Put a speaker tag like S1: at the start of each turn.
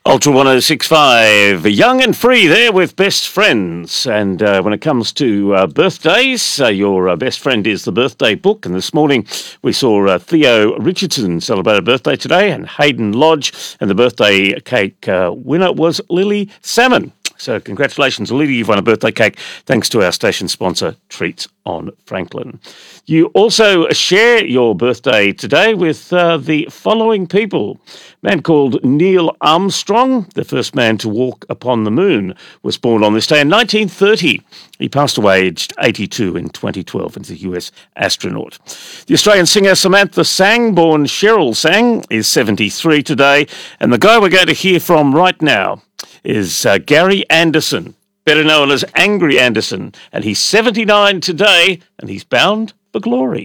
S1: Ultra 1065, young and free there with best friends. And when it comes to birthdays, your best friend is the birthday book. And this morning we saw Theo Richardson celebrate a birthday today, and Hayden Lodge, and the birthday cake winner was Lily Salmon. So congratulations, Lily, you've won a birthday cake thanks to our station sponsor, Treats on Franklin. You also share your birthday today with the following people. A man called Neil Armstrong, the first man to walk upon the moon, was born on this day in 1930. He passed away aged 82 in 2012 and is a US astronaut. The Australian singer Samantha Sang, born Cheryl Sang, is 73 today. And the guy we're going to hear from right now is Gary Anderson, better known as Angry Anderson, and he's 79 today, and he's bound for glory.